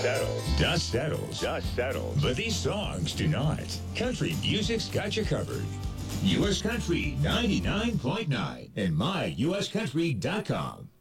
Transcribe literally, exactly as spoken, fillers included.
settles. Dust settles. Dust settles. But these songs do not. Country music's got you covered. U S Country ninety-nine point nine and my U S country dot com.